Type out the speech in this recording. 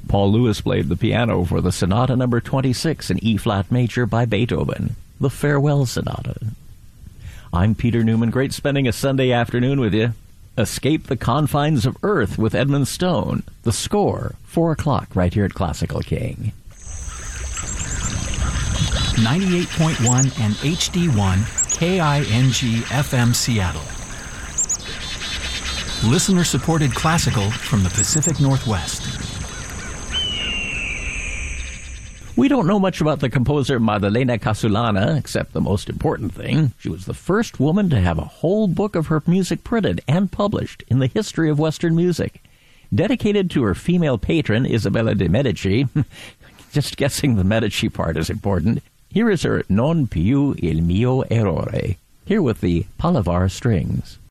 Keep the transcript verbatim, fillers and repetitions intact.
Paul Lewis played the piano for the Sonata number twenty-six in E-flat major by Beethoven, the Farewell Sonata. I'm Peter Newman. Great spending a Sunday afternoon with you. Escape the Confines of Earth with Edmund Stone. The Score, four o'clock, right here at Classical King. ninety-eight point one and H D one K I N G F M Seattle. Listener-supported classical from the Pacific Northwest. We don't know much about the composer Maddalena Casulana, except the most important thing. She was the first woman to have a whole book of her music printed and published in the history of Western music. Dedicated to her female patron, Isabella de' Medici. Just guessing the Medici part is important. Here is her Non più il mio errore, here with the Palavar Strings.